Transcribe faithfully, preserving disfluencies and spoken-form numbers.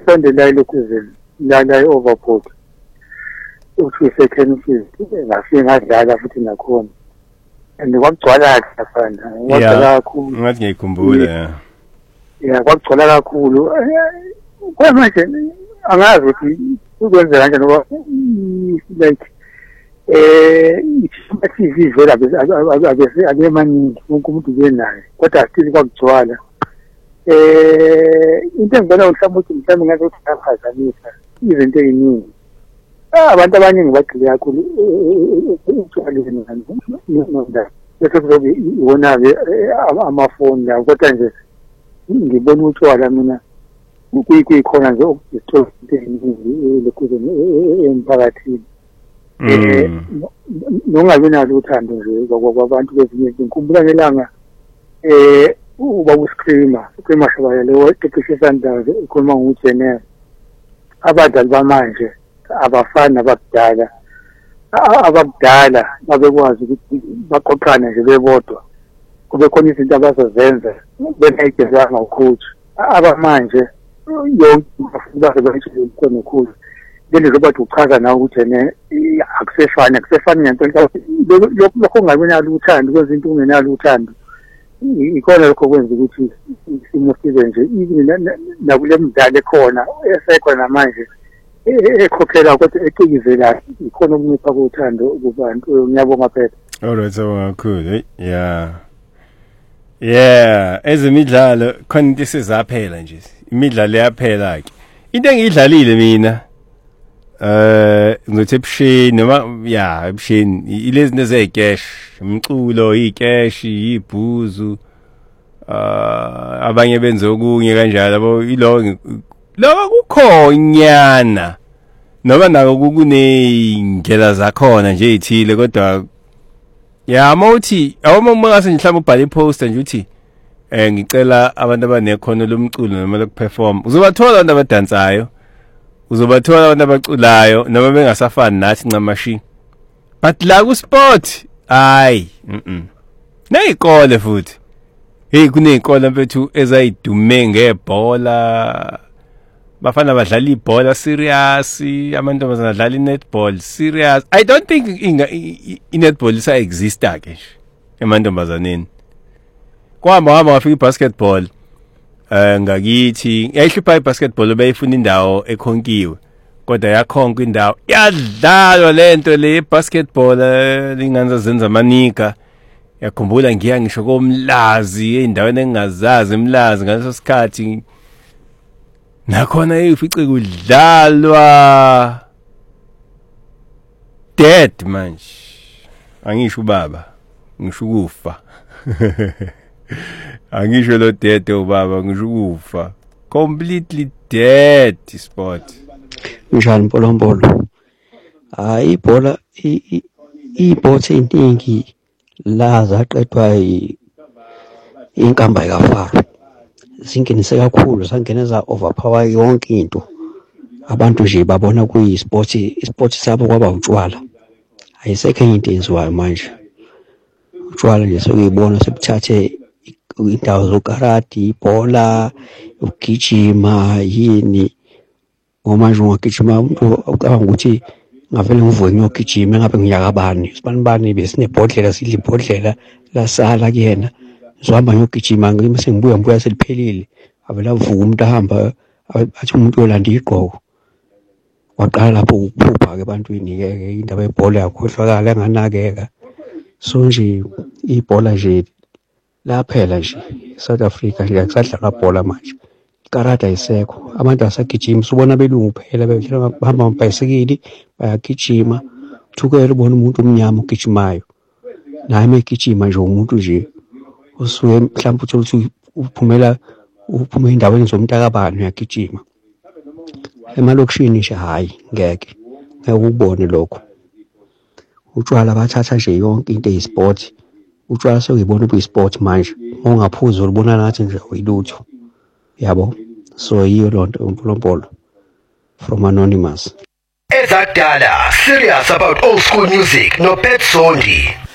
isondela lokuzeni la la overboard uthi second ngafika ngadlala futhi nakhona and kwagcwala kakhulu kwagcwala kakhulu ngathi ngiyikhumbula ya kwagcwala kakhulu kwamanje angazi ukuthi ukwenzela kanjani ngoba like eh T V vela abese abemaningi wonke umuntu ubenayo kodwa still kwagcwala eh into engibona mhlawumbe ukuthi mhlawumbe ngathi uyaphazamisa izinto eziningi abantu abaningi bagcile kakhulu uthwaleni nanda bese kuzobe iwona-ke amafoni lawo kodwa nje ngibona utshwala mina kuyikhona nje ukudistroy into eziningi lokhuzeni emphakathini nongabi nalo uthando nje kwabantu bezinye izinto ngikhumbula ngelanga eh ubaba uScreamer uScreamer shabayele oqeqeshe Sundowns ukhuluma ngoJenel abadlali bamanje abafana abakudala abakudala babekwazi ukuthi baqoqane nje bebodwa kube khona izinto abazozenza benayigezanga ucoach abamanje yonke bafuna bayishilo khona ucoach leli zobathi uchaza nawe ukuthi ne akusefani akusefani ngento lokho ungabe nalo uthando kwenza into ungenalo uthando ikhona lokho kwenza ukuthi isimo size nje nakule mdlalo ekhona esekho namanje ekhokhela kodwa ecikizela ikhona ukuncipha kothando kubantu ngiyabonga phela. Alright, so kakhulu yeah yeah ezemidlalo khona into esizaphela nje imidlalo yaphela ke into engiyidlalile mina eh ngizothi ebusheni noma ya ebusheni ilezi into zecash umculo icash ibhuzu ah abanye benze okunye kanjalo yabo ilo lo kukhonyana noma nako kuneyindlela zakhona nje ezithile kodwa ya mawuthi awoma mangase mhlawumbe ubhale iposter nje uthi eh ngicela abantu abanekhono lomculo noma lokuperform uzobathola abantu abadansayo uzobathola abantu abaculayo noma bengasafani nathi ncamashi but la ku sport hayi mhm neyikole futhi hey kuneyikole mfethu ezayidume ngebhola bafana badlala ibhola serious amantombazana adlala netball serious I don't think i-netball isa exist ake emantombazaneni kwamba hamba wafika i-basketball eh ngakithi yayihlupha i-basketball bayifuna indawo ekhonkiwe kodwa yakhonka indawo yadlalwa lento le basketball linganza zenza manika yakhumbula ngiya ngisho komlazi endaweni engazazi emlazi ngaleso sikhathi nakhona eyifice kudlalwa dead manje angisho baba ngisho ukufa angisho lo dead ubaba ngisho ukufa completely dead sport njani Mpolompolo hayi ibhola ibhola eningi la zaqedwa inkamba kaFaro zingenise kakhulu sangeneza overpower yonke into abantu nje babona kuyi sport isport sabo kwaba utshwala ayisekho into enziwayo manje utshwala nje sokuyibona sebuthathe indawo zokarati ibhola ukugijima yini ngoba nje ungagijima umuntu ucabanga ukuthi ngavele ngivuke ngiyogijima ngabe ngiyakabani sibani bani besinebhodlela sidla ibhodlela lasala kuyena zohamba ngiyogijima ngime sengibuya ngibuya seliphelile avela vuka umuntu ahamba athi umuntu yolanda igqoko waqala lapho ukuphupha ke ebantwini ke indaba yebhola yakhohlwakala enganakeka so nje ibhola nje laphela nje South Africa nje akusadlala ibhola manje karata isekho abantu asagijima ubona belungu phela bedlala bahamba ngabhayisikili bayagijima thukela ubona umuntu omnyama ugijimayo nami egijima nje umuntu nje usuke mhlawumbe uthola ukuthi uphumela uphuma endaweni zomntakabani uyagijima emalokishini nje hayi ngeke ngeke ubone lokho utshwala bathatha nje yonke into eyisport utshwala sokuyibona ubuyisport manje ongaphuza ulibona nathi nje uyilutho yabo so yiyo lonto uMpolompolo from Anonymous Ezadala serious about old school music no Pet Sondi.